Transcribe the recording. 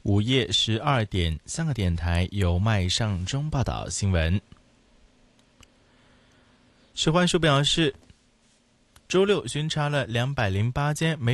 午夜12点，香港电台由麦尚中报道新闻。使环署表示，周六巡查了208间